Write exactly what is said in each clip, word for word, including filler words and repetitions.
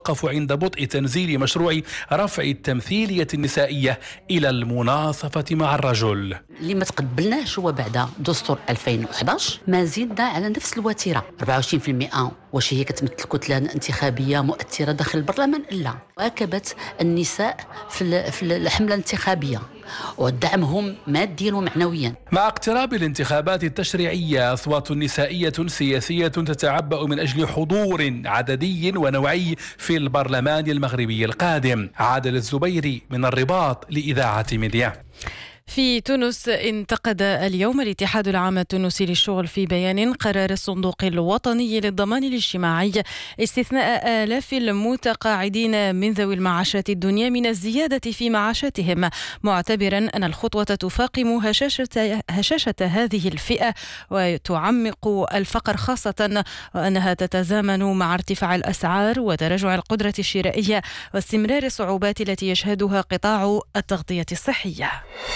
وقفوا عند بطء تنزيل مشروع رفع التمثيلية النسائية إلى المناصفة مع الرجل. اللي ما تقبلناش هو بعد دستور ألفين وأحد عشر ما زيدنا على نفس الوتيرة أربعة وعشرين بالمئة. واش هي كتمثل كتلة انتخابية مؤثرة داخل البرلمان؟ لا، واكبت النساء في في الحملة الانتخابية ودعمهم ماديا ومعنويا. مع اقتراب الانتخابات التشريعية أصوات نسائية سياسية تتعبأ من أجل حضور عددي ونوعي في البرلمان المغربي القادم. عادل الزبيري من الرباط لإذاعة ميديا. في تونس انتقد اليوم الاتحاد العام التونسي للشغل في بيان قرار الصندوق الوطني للضمان الاجتماعي استثناء آلاف المتقاعدين من ذوي المعاشات الدنيا من الزيادة في معاشاتهم، معتبرا أن الخطوة تفاقم هشاشة, هشاشة هذه الفئة وتعمق الفقر، خاصة وأنها تتزامن مع ارتفاع الأسعار وتراجع القدرة الشرائية واستمرار الصعوبات التي يشهدها قطاع التغطية الصحية.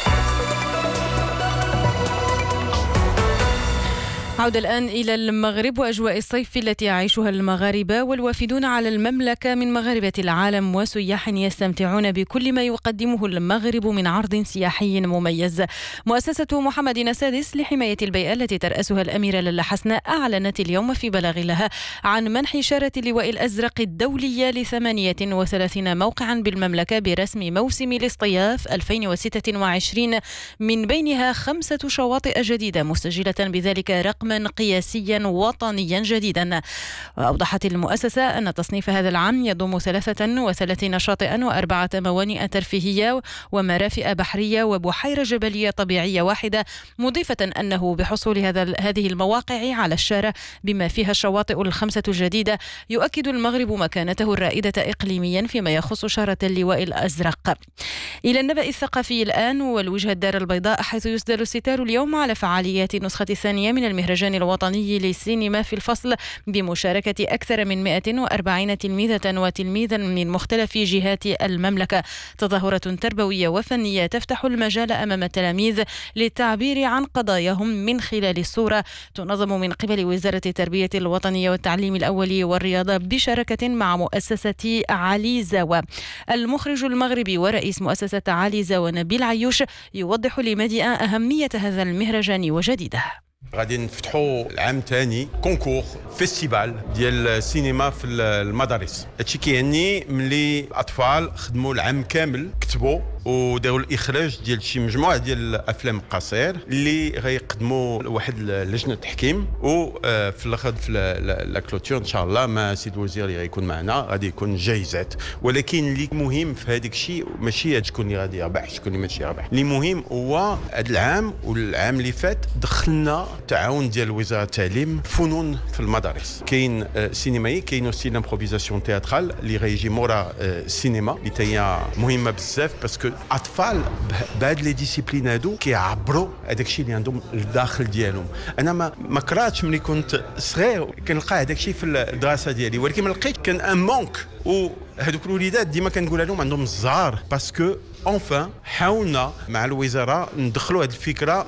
عودة الآن إلى المغرب وأجواء الصيف التي يعيشها المغاربة والوافدون على المملكة من مغاربة العالم وسياح يستمتعون بكل ما يقدمه المغرب من عرض سياحي مميز. مؤسسة محمد السادس لحماية البيئة التي ترأسها الأميرة لاله حسناء أعلنت اليوم في بلاغ لها عن منح شارة اللواء الأزرق الدولية لثمانية وثلاثين موقعا بالمملكة برسم موسم الاصطياف ألفين وستة وعشرين، من بينها خمسة شواطئ جديدة، مسجلة بذلك رقم قياسيا وطنيا جديدا. أوضحت المؤسسة أن تصنيف هذا العام يضم ثلاثة وثلاثين شاطئا وأربعة موانئ ترفيهية ومرافئ بحرية وبحيرة جبلية طبيعية واحدة، مضيفة أنه بحصول هذا هذه المواقع على الشارة بما فيها الشواطئ الخمسة الجديدة يؤكد المغرب مكانته الرائدة إقليميا فيما يخص شارة اللواء الأزرق. إلى النبأ الثقافي الآن، والوجهة الدار البيضاء، حيث يسدل الستار اليوم على فعاليات النسخة الثانية من المهرجان الوطني للسينما في الفصل بمشاركة أكثر من مئة وأربعين تلميذة وتلميذا من مختلف جهات المملكة. تظاهرة تربوية وفنية تفتح المجال أمام التلاميذ للتعبير عن قضاياهم من خلال الصورة، تنظم من قبل وزارة التربية الوطنية والتعليم الأولي والرياضة بشراكة مع مؤسسة علي زاوى. المخرج المغربي ورئيس مؤسسة علي زاوى نبيل عيوش يوضح لمدى أهمية هذا المهرجان وجديده. غادي نفتحوا العام الثاني كونكور فيستيفال ديال السينما في المدارس. هادشي كيعني ملي الاطفال خدموا العام كامل، كتبوا وداروا الاخراج ديال شي مجموعه ديال الافلام قصير اللي غيقدموا واحد لجنه تحكيم، وفي الاخر في لا كلوتور ان شاء الله مع سيد الوزير اللي غيكون معنا غادي يكون جايزات. ولكن اللي مهم في هذاك الشيء ماشي شكون اللي غادي يربح شكون اللي ماشي يربح، اللي مهم هو هذا العام والعام اللي فات دخلنا تعاون ديال وزاره التعليم فنون في المدارس. كاين سينمائي، كاين اوسي لامبروفيزاسيون تياترال اللي غيجي مورا السينما اللي هي مهمه بزاف، باسكو اطفال بهاد لي ديسيبلين هادو كيعبروا هذاك الشيء اللي عندهم الداخل ديالهم. انا ما ما كرهتش ملي كنت صغير كنلقى هذاك الشيء في الدراسه ديالي، ولكن ما لقيت كان ان مونك. وهذوك الوليدات ديما كنقول لهم عندهم الزهر، باسكو اونفان حاولنا مع الوزاره ندخلوا هذه الفكره.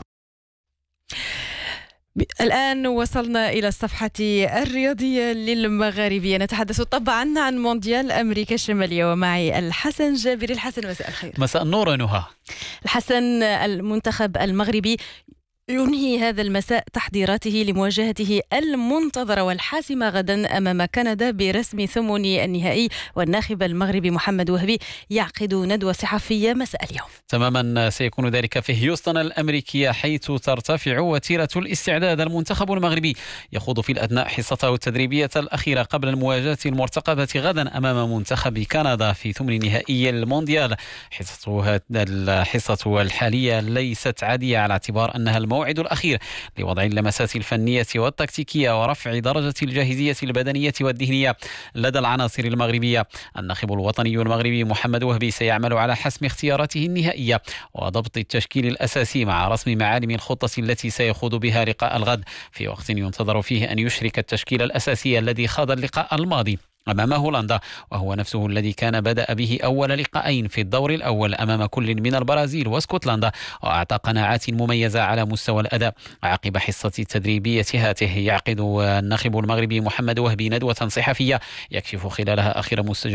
الآن وصلنا إلى الصفحة الرياضية للمغاربية، نتحدث طبعا عن مونديال أمريكا الشمالية ومعي الحسن جابر. الحسن، مساء الخير. مساء النور نهى. الحسن، المنتخب المغربي ينهي هذا المساء تحضيراته لمواجهته المنتظرة والحاسمة غدا أمام كندا برسم ثمن النهائي، والناخب المغربي محمد وهبي يعقد ندوة صحفية مساء اليوم. تماما، سيكون ذلك في هيوستن الأمريكية حيث ترتفع وتيرة الاستعداد. المنتخب المغربي يخوض في الأثناء حصته التدريبية الأخيرة قبل المواجهة المرتقبة غدا أمام منتخب كندا في ثمن نهائي المونديال. حصته الحصة الحالية ليست عادية على اعتبار أنها الموعد الأخير لوضع اللمسات الفنية والتكتيكية ورفع درجة الجاهزية البدنية والذهنية لدى العناصر المغربية. الناخب الوطني المغربي محمد وهبي سيعمل على حسم اختياراته النهائية وضبط التشكيل الأساسي مع رسم معالم الخطة التي سيخوض بها لقاء الغد، في وقت ينتظر فيه أن يشرك التشكيل الأساسي الذي خاض اللقاء الماضي أمام هولندا، وهو نفسه الذي كان بدأ به أول لقاءين في الدور الأول أمام كل من البرازيل واسكتلندا، وأعطى قناعات مميزة على مستوى الأداء. عقب حصة التدريبية هاته يعقد الناخب المغربي محمد وهبي ندوة صحفية يكشف خلالها آخر مستجدات